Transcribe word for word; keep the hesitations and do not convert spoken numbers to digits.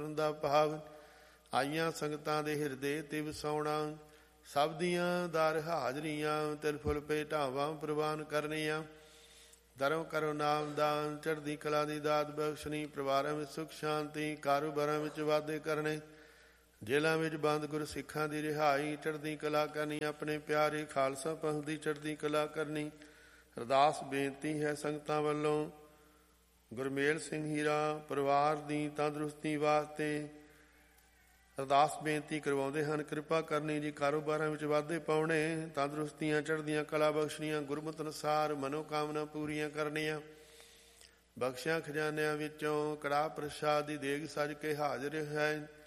ਸੁਣਨ ਦਾ ਭਾਵ। ਆਈਆਂ ਸੰਗਤਾਂ ਦੇ ਹਿਰਦੇ ਤੇ ਵਸਾਉਣਾ, ਸਭ ਦੀਆਂ ਦਰ ਹਾਜ਼ਰੀਆਂ, ਤਿਲ ਫੁੱਲ ਭੇਟਾਵਾਂ ਪ੍ਰਵਾਨ ਕਰਨੀਆਂ। ਧਰਮ ਕਰੋ ਨਾਮ ਦਾਨ, ਚੜ੍ਹਦੀ ਕਲਾ ਦੀ ਦਾਤ ਬਖਸ਼ਣੀ, ਪਰਿਵਾਰਾਂ ਵਿੱਚ ਸੁੱਖ ਸ਼ਾਂਤੀ, ਕਾਰੋਬਾਰਾਂ ਵਿੱਚ ਵਾਧੇ ਕਰਨੇ, ਜੇਲ੍ਹਾਂ ਵਿੱਚ ਬੰਦ ਗੁਰ ਸਿੱਖਾਂ ਦੀ ਰਿਹਾਈ, ਚੜ੍ਹਦੀ ਕਲਾ ਕਰਨੀ, ਆਪਣੇ ਪਿਆਰੇ ਖਾਲਸਾ ਪੰਥ ਦੀ ਚੜ੍ਹਦੀ ਕਲਾ ਕਰਨੀ। ਅਰਦਾਸ ਬੇਨਤੀ ਹੈ ਸੰਗਤਾਂ ਵੱਲੋਂ ਗੁਰਮੇਲ ਸਿੰਘ ਹੀਰਾ ਪਰਿਵਾਰ ਦੀ ਤੰਦਰੁਸਤੀ ਵਾਸਤੇ ਅਰਦਾਸ ਬੇਨਤੀ ਕਰਵਾਉਂਦੇ ਹਨ। ਕਿਰਪਾ ਕਰਨੀ ਜੀ, ਕਾਰੋਬਾਰਾਂ ਵਿੱਚ ਵਾਧੇ ਪਾਉਣੇ, ਤੰਦਰੁਸਤੀਆਂ ਚੜ੍ਹਦੀਆਂ ਕਲਾ ਬਖਸ਼ਣੀਆਂ, ਗੁਰਮਤਿ ਅਨੁਸਾਰ ਮਨੋਕਾਮਨਾ ਪੂਰੀਆਂ ਕਰਨੀਆਂ। ਬਖਸ਼ਿਆਂ ਖਜ਼ਾਨਿਆਂ ਵਿੱਚੋਂ ਕੜਾਹ ਪ੍ਰਸ਼ਾਦ ਦੀ ਦੇਗ ਸੱਜ ਕੇ ਹਾਜ਼ਰ ਹੈ।